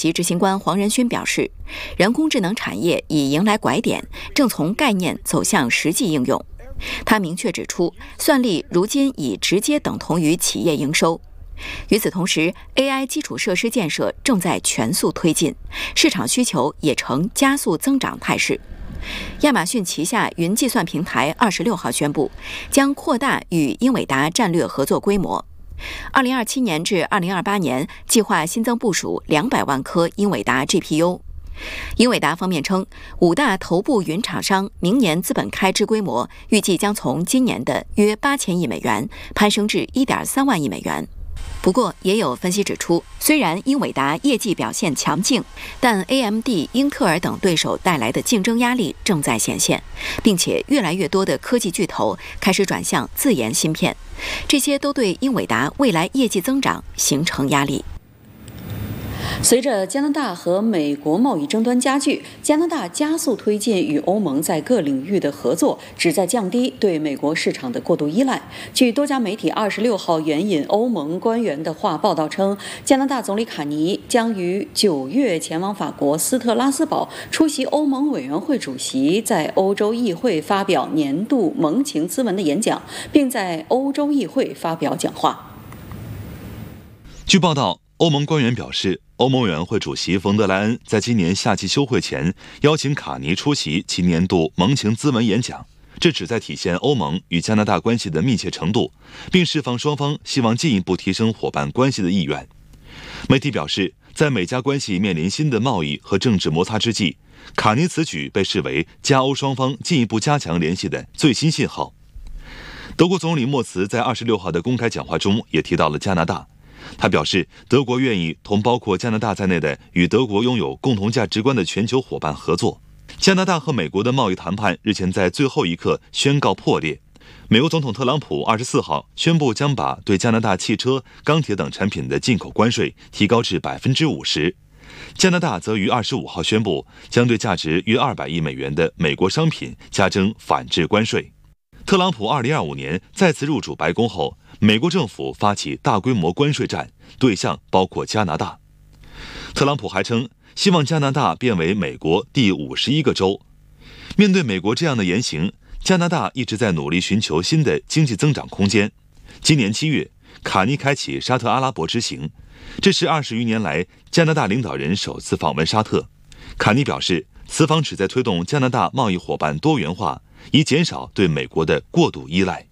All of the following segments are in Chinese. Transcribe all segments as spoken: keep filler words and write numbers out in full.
席执行官黄仁勋表示，人工智能产业已迎来拐点，正从概念走向实际应用。他明确指出，算力如今已直接等同于企业营收。与此同时 ，A I 基础设施建设正在全速推进，市场需求也呈加速增长态势。亚马逊旗下云计算平台二十六号宣布，将扩大与英伟达战略合作规模。二零二七年至二零二八年，计划新增部署两百万颗英伟达 G P U。英伟达方面称，五大头部云厂商明年资本开支规模预计将从今年的约八千亿美元攀升至一点三万亿美元。不过，也有分析指出，虽然英伟达业绩表现强劲，但 A M D、英特尔等对手带来的竞争压力正在显现，并且越来越多的科技巨头开始转向自研芯片，这些都对英伟达未来业绩增长形成压力。 随着加拿大和美国贸易争端加剧，加拿大加速推进与欧盟在各领域的合作，旨在降低对美国市场的过度依赖。据多家媒体二十六号援引欧盟官员的话报道称，加拿大总理卡尼将于九月前往法国斯特拉斯堡出席欧盟委员会主席在欧洲议会发表年度盟情咨文的演讲，并在欧洲议会发表讲话。 据报道，欧盟官员表示，欧盟委员会主席冯德莱恩在今年夏季休会前邀请卡尼出席其年度盟情咨文演讲，这旨在体现欧盟与加拿大关系的密切程度，并释放双方希望进一步提升伙伴关系的意愿。媒体表示，在美加关系面临新的贸易和政治摩擦之际，卡尼此举被视为加欧双方进一步加强联系的最新信号。德国总理默茨在二十六号的公开讲话中也提到了加拿大。他表示，德国愿意同包括加拿大在内的与德国拥有共同价值观的全球伙伴合作。加拿大和美国的贸易谈判日前在最后一刻宣告破裂。美国总统特朗普二十四号宣布将把对加拿大汽车、钢铁等产品的进口关税提高至百分之五十。加拿大则于二十五号宣布将对价值约二百亿美元的美国商品加征反制关税。特朗普二零二五年再次入主白宫后，美国政府发起大规模关税战，对象包括加拿大。特朗普还称，希望加拿大变为美国第五十一个州。面对美国这样的言行，加拿大一直在努力寻求新的经济增长空间。今年七月，卡尼开启沙特阿拉伯之行，这是二十余年来加拿大领导人首次访问沙特。卡尼表示，此访旨在推动加拿大贸易伙伴多元化，以减少对美国的过度依赖。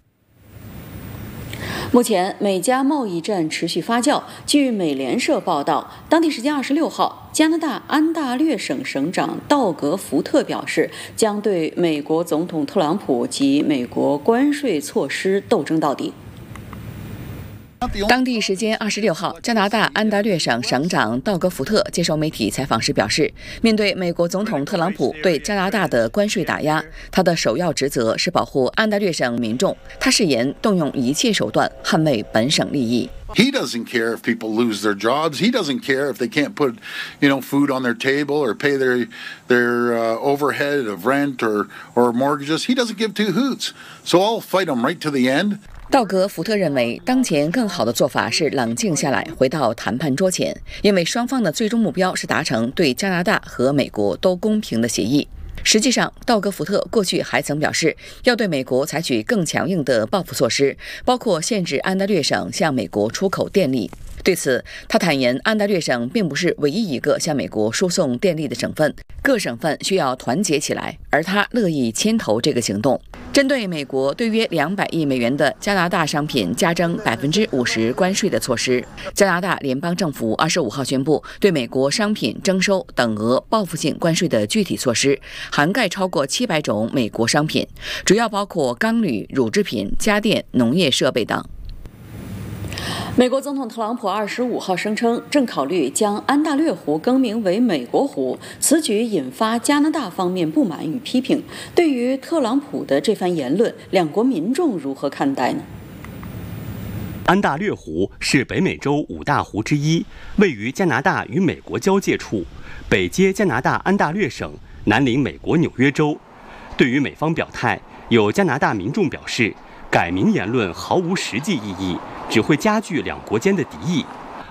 目前，美加贸易战持续发酵。据美联社报道，当地时间二十六号，加拿大安大略省省长道格·福特表示，将对美国总统特朗普及美国关税措施斗争到底。 当地时间二十六号，加拿大安大略省省长道格·福特接受媒体采访时表示，面对美国总统特朗普对加拿大的关税打压，他的首要职责是保护安大略省民众。他誓言动用一切手段捍卫本省利益。 He doesn't care if people lose their jobs. He doesn't care if they can't put, you know, food on their table or pay their their uh, overhead of rent or or mortgages. He doesn't give two hoots. So I'll fight him right to the end. 道格·福特认为，当前更好的做法是冷静下来，回到谈判桌前，因为双方的最终目标是达成对加拿大和美国都公平的协议。实际上，道格·福特过去还曾表示，要对美国采取更强硬的报复措施，包括限制安大略省向美国出口电力。对此，他坦言，安大略省并不是唯一一个向美国输送电力的省份，各省份需要团结起来，而他乐意牵头这个行动。针对美国对约两百亿美元的加拿大商品加征百分之五十关税的措施，加拿大联邦政府二十五号宣布对美国商品征收等额报复性关税的具体措施，涵盖超过七百种美国商品，主要包括钢铝、乳制品、家电、农业设备等。 美国总统特朗普二十五号声称，正考虑将安大略湖更名为美国湖，此举引发加拿大方面不满与批评。对于特朗普的这番言论，两国民众如何看待呢？ 安大略湖是北美洲五大湖之一，位于加拿大与美国交界处，北接加拿大安大略省，南临美国纽约州。对于美方表态，有加拿大民众表示，改名言论毫无实际意义，只会加剧两国间的敌意。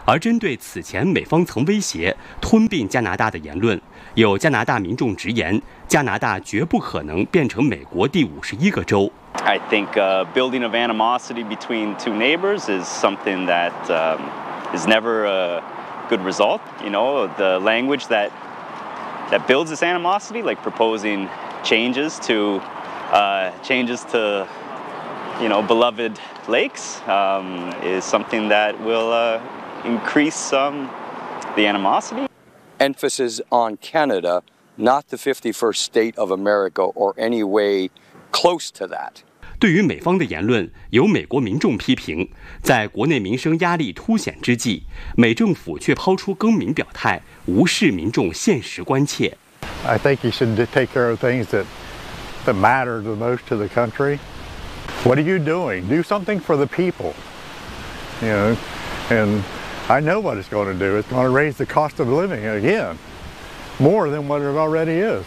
而针对此前美方曾威胁吞并加拿大的言论，有加拿大民众直言，加拿大绝不可能变成美国第五十一个州。 I think uh, building of animosity between two neighbors is something that um, is never a good result. You know, the language that that builds this animosity, like proposing changes to uh, changes to you know beloved lakes, um, is something that will uh, increase um, the animosity. Emphasis on Canada, not the fifty-first state of America or any way close to that. 对于美方的言论，有美国民众批评，在国内民生压力凸显之际，美政府却抛出更名表态，无视民众现实关切。 I think he should take care of things that that matter the most to the country. What are you doing? Do something for the people. You know, and I know what it's going to do. It's going to raise the cost of living again, more than what it already is.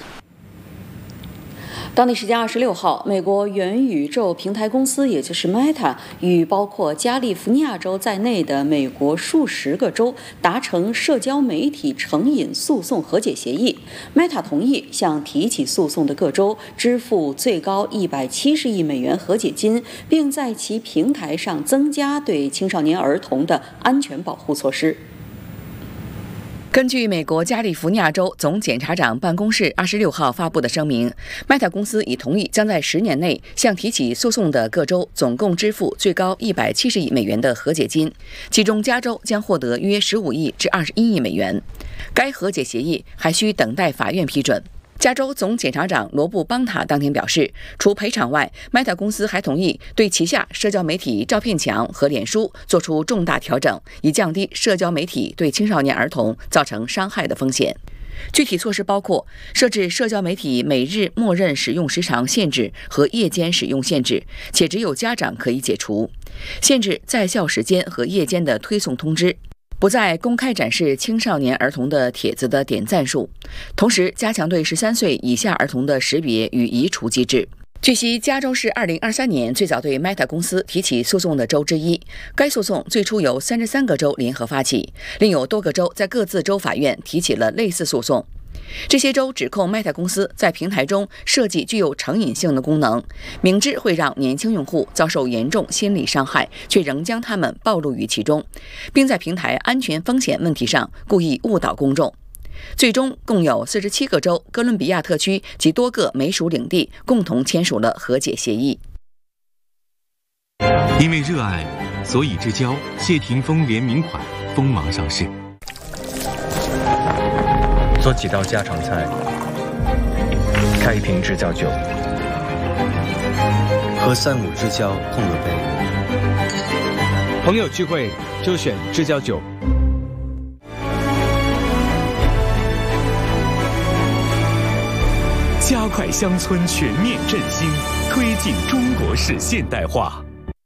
当地时间二十六号，美国元宇宙平台公司，也就是 Meta， 与包括加利福尼亚州在内的美国数十个州达成社交媒体成瘾诉讼和解协议。Meta 同意向提起诉讼的各州支付最高一百七十亿美元和解金，并在其平台上增加对青少年儿童的安全保护措施。 根据美国加利福尼亚州总检察长办公室二十六号发布的声明 ，Meta 公司已同意将在十年内向提起诉讼的各州总共支付最高一百七十亿美元的和解金，其中加州将获得约十五亿至二十一亿美元。该和解协议还需等待法院批准。加州总检察长罗布邦塔当天表示，除赔偿外 ，Meta 公司还同意对旗下社交媒体照片墙和脸书做出重大调整，以降低社交媒体对青少年儿童造成伤害的风险。具体措施包括设置社交媒体每日默认使用时长限制和夜间使用限制，且只有家长可以解除；限制在校时间和夜间的推送通知。不再公开展示青少年儿童的帖子的点赞数，同时加强对十三岁以下儿童的识别与移除机制。据悉，加州是二零二三年最早对 Meta 公司提起诉讼的州之一。该诉讼最初由三十三个州联合发起，另有多个州在各自州法院提起了类似诉讼。这些州指控 Meta 公司在平台中设计具有成瘾性的功能，明知会让年轻用户遭受严重心理伤害，却仍将他们暴露于其中，并在平台安全风险问题上故意误导公众。最终，共有四十七个州、哥伦比亚特区及多个美属领地共同签署了和解协议。 因为热爱，所以之交谢霆锋联名款锋芒上市。 做几道家常菜，开一瓶知交酒，和三五知交碰个杯。朋友聚会就选知交酒。 加快乡村全面振兴，推进中国式现代化。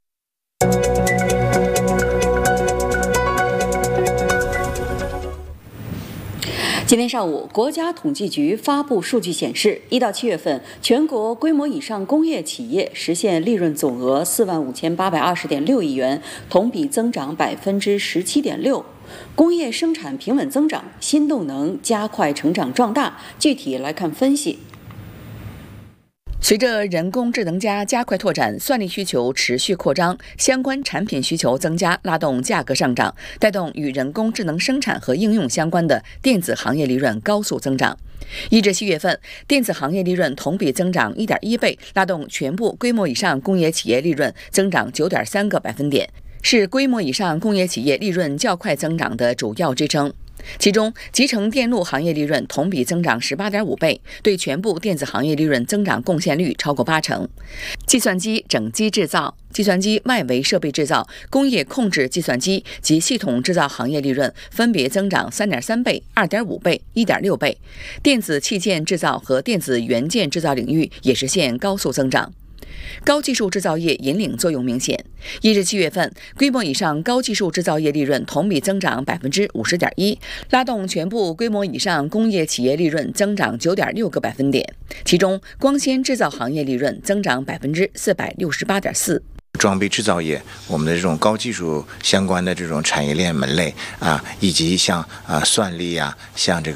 今天上午，国家统计局发布数据显示，一到七月份，全国规模以上工业企业实现利润总额四万五千八百二十点六亿元，同比增长百分之十七点六。工业生产平稳增长，新动能加快成长壮大。具体来看分析。 随着人工智能加加快拓展，算力需求持续扩张，相关产品需求增加，拉动价格上涨，带动与人工智能生产和应用相关的电子行业利润高速增长。一至七月份，电子行业利润同比增长 一点一倍，拉动全部规模以上工业企业利润增长 九点三个百分点，是规模以上工业企业利润较快增长的主要支撑。其中，集成电路行业利润同比增长 十八点五倍，对全部电子行业利润增长贡献率超过八成。计算机整机制造、计算机外围设备制造、工业控制计算机及系统制造行业利润分别增长 三点三倍、二点五倍、一点六倍。电子器件制造和电子元件制造领域也实现高速增长。高技术制造业引领作用明显。一至七月份，规模以上高技术制造业利润同比增长 百分之五十点一， 拉动全部规模以上工业企业利润增长 九点六个百分点。其中，光纤制造行业利润增长 百分之四百六十八点四。 装备制造业，我们的这种高技术相关的这种产业链门类啊，以及像啊算力啊，像这个